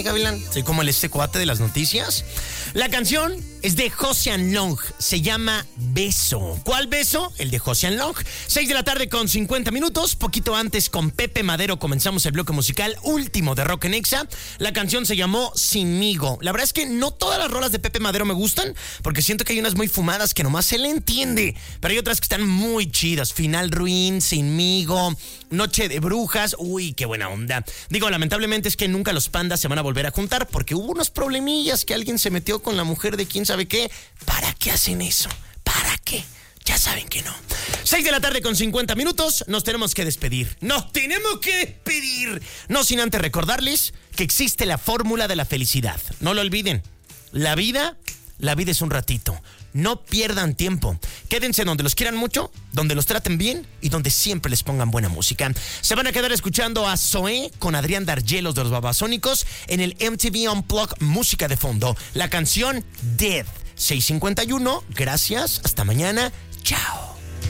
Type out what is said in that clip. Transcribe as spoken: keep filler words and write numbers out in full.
Gavilán, soy como el este cuate de las noticias. La canción es de Josean Long, se llama Beso. ¿Cuál beso? El de Josean Long. seis de la tarde con cincuenta minutos, poquito antes con Pepe Madero comenzamos el bloque musical último de Rock en Exa. La canción se llamó Sinmigo. La verdad es que no todas las rolas de Pepe Madero me gustan, porque siento que hay unas muy fumadas que nomás se le entiende, pero hay otras que están muy chidas. Final Ruin, Sinmigo, Noche de Brujas, uy, qué buena onda. Digo, lamentablemente es que nunca los Pandas se van a volver a juntar, porque hubo unos problemillas que alguien se metió con la mujer de quién sabe qué. ¿Para qué hacen eso? ¿Para qué? Ya saben que no. seis de la tarde con cincuenta minutos, nos tenemos que despedir. Nos tenemos que despedir. No sin antes recordarles que existe la fórmula de la felicidad. No lo olviden. La vida, la vida es un ratito. No pierdan tiempo. Quédense donde los quieran mucho, donde los traten bien y donde siempre les pongan buena música. Se van a quedar escuchando a Zoé con Adrián Dargelos de los Babasónicos en el M T V Unplugged Música de Fondo. La canción Death. seis cincuenta y uno. Gracias. Hasta mañana. Chao.